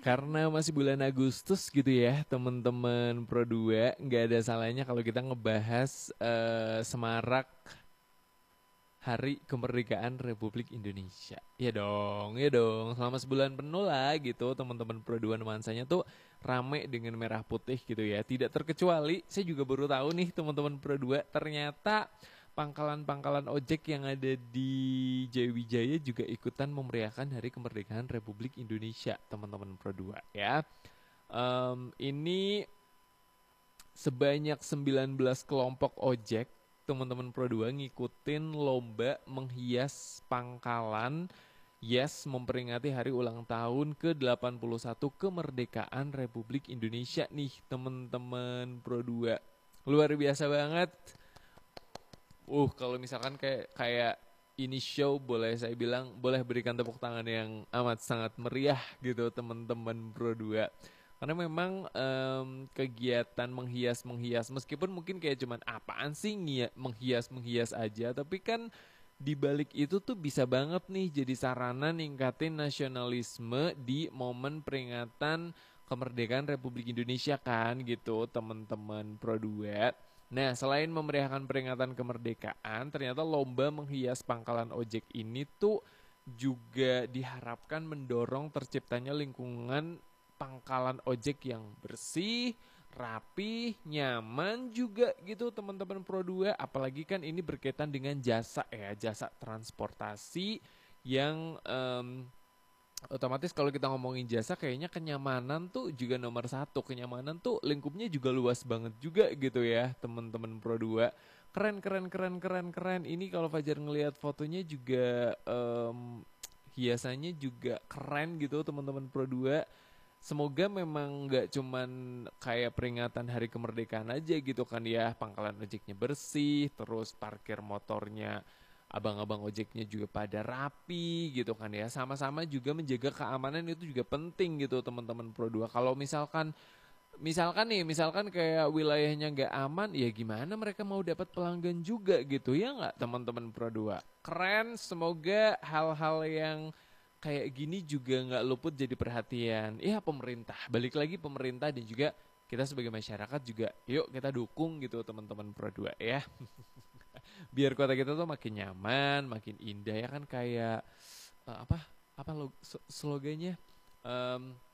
Karena masih bulan Agustus gitu ya, teman-teman Pro 2, nggak ada salahnya kalau kita ngebahas semarak Hari Kemerdekaan Republik Indonesia. Ya dong. Selama sebulan penuh lah gitu, teman-teman Pro 2 nuansanya tuh rame dengan merah putih gitu ya. Tidak terkecuali, saya juga baru tahu nih teman-teman Pro 2, ternyata pangkalan-pangkalan ojek yang ada di Jayawijaya juga ikutan memeriahkan Hari Kemerdekaan Republik Indonesia, teman-teman Pro 2 ya. Ini sebanyak 19 kelompok ojek, teman-teman Pro 2 ngikutin lomba menghias pangkalan Yes memperingati hari ulang tahun ke-81 kemerdekaan Republik Indonesia nih, teman-teman Pro 2. Luar biasa banget. Kalau misalkan kayak ini show, boleh saya bilang boleh berikan tepuk tangan yang amat sangat meriah gitu, teman-teman Pro 2. Karena memang kegiatan menghias-menghias, meskipun mungkin kayak cuman apaan sih menghias-menghias aja, tapi kan di balik itu tuh bisa banget nih jadi sarana ningkatin nasionalisme di momen peringatan kemerdekaan Republik Indonesia kan gitu, teman-teman Pro 2. Nah, selain memeriahkan peringatan kemerdekaan, ternyata lomba menghias pangkalan ojek ini tuh juga diharapkan mendorong terciptanya lingkungan pangkalan ojek yang bersih, rapi, nyaman juga gitu, teman-teman Pro 2. Apalagi kan ini berkaitan dengan jasa ya, jasa transportasi yang otomatis kalau kita ngomongin jasa, kayaknya kenyamanan tuh juga nomor satu. Kenyamanan tuh lingkupnya juga luas banget juga gitu ya, teman-teman Pro 2. Keren, keren, keren, keren, keren. Ini kalau Fajar ngelihat fotonya juga hiasannya juga keren gitu, teman-teman Pro 2. Semoga memang nggak cuman kayak peringatan hari kemerdekaan aja gitu kan ya, pangkalan ojeknya bersih, terus parkir motornya abang-abang ojeknya juga pada rapi gitu kan ya. Sama-sama juga menjaga keamanan itu juga penting gitu, teman-teman Pro 2. Kalau misalkan kayak wilayahnya nggak aman, ya gimana mereka mau dapat pelanggan juga gitu ya nggak, teman-teman Pro 2. Keren, semoga hal-hal yang kayak gini juga nggak luput jadi perhatian. Ya pemerintah, balik lagi pemerintah dan juga kita sebagai masyarakat juga, yuk kita dukung gitu, teman-teman Pro 2 ya. Biar kota kita tuh makin nyaman, makin indah ya kan, kayak apa apa slogannya?